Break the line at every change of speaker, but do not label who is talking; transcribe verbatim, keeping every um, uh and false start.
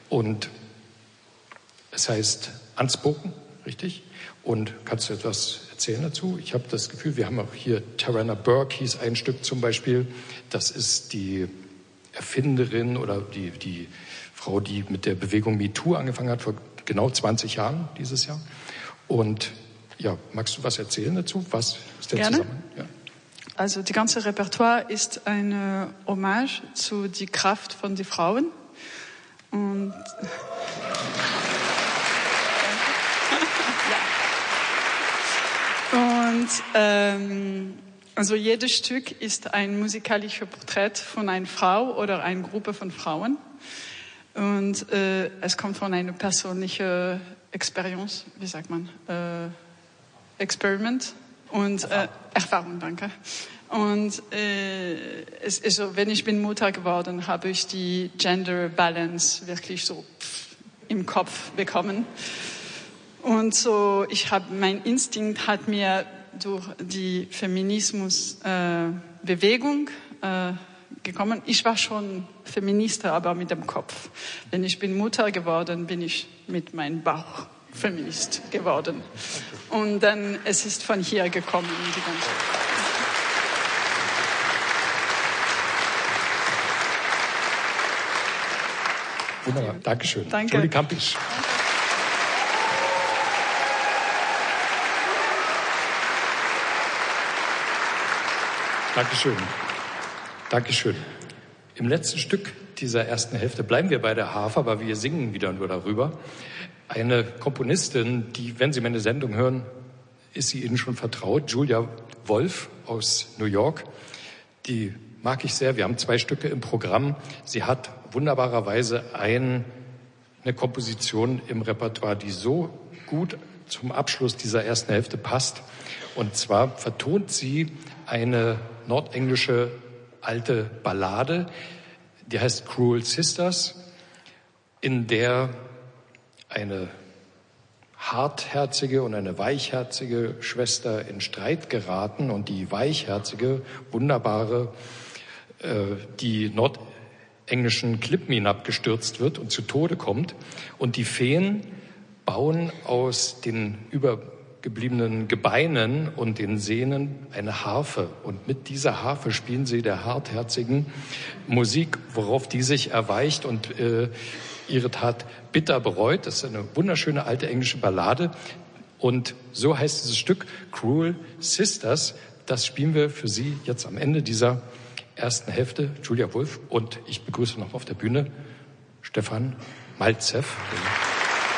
Und es heißt Unspoken, richtig? Und kannst du etwas erzählen dazu? Ich habe das Gefühl, wir haben auch hier Tarana Burke, hieß ein Stück zum Beispiel. Das ist die Erfinderin oder die, die Frau, die mit der Bewegung MeToo angefangen hat, vor genau zwanzig Jahren dieses Jahr. Und ja, magst du was erzählen dazu? Was ist der
Gerne.
Zusammenhang? Ja.
Also die ganze Repertoire ist eine Hommage zu die Kraft von den Frauen. Und Und ähm, also jedes Stück ist ein musikalisches Porträt von einer Frau oder einer Gruppe von Frauen. Und äh, es kommt von einer persönlichen Experience, wie sagt man, äh, Experiment und Erfahrung, äh, Erfahrung danke. Und äh, es, also, wenn ich bin Mutter geworden, habe ich die Gender Balance wirklich so im Kopf bekommen. Und so, ich habe, mein Instinkt hat mir durch die Feminismus-Bewegung äh, äh, gekommen. Ich war schon Feministin, aber mit dem Kopf. Wenn ich bin Mutter geworden, bin ich mit meinem Bauch Feminist geworden. Und dann, es ist von hier gekommen, die ganze
Wunderbar, Dankeschön.
Danke.
Julie Kampisch. Dankeschön. Dankeschön. Im letzten Stück dieser ersten Hälfte bleiben wir bei der Harfe, aber wir singen wieder nur darüber. Eine Komponistin, die, wenn Sie meine Sendung hören, ist sie Ihnen schon vertraut, Julia Wolf aus New York. Die mag ich sehr. Wir haben zwei Stücke im Programm. Sie hat wunderbarerweise ein, eine Komposition im Repertoire, die so gut zum Abschluss dieser ersten Hälfte passt. Und zwar vertont sie eine nordenglische alte Ballade, die heißt Cruel Sisters, in der eine hartherzige und eine weichherzige Schwester in Streit geraten und die weichherzige, wunderbare, äh, die nordenglischen Klippen hinabgestürzt wird und zu Tode kommt. Und die Feen bauen aus den übergebliebenen Gebeinen und den Sehnen eine Harfe. Und mit dieser Harfe spielen sie der hartherzigen Musik, worauf die sich erweicht und äh, ihre Tat bitter bereut. Das ist eine wunderschöne alte englische Ballade. Und so heißt dieses Stück Cruel Sisters. Das spielen wir für Sie jetzt am Ende dieser ersten Hälfte. Julia Wolf und ich begrüße noch auf der Bühne Stefan Malzew.